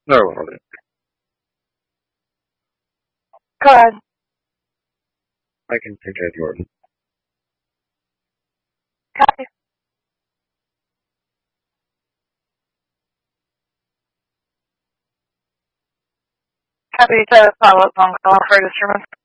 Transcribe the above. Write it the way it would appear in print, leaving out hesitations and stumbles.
No, hold it. Go ahead. I can take Ed Jordan. Copy. Happy to follow up on call for this room.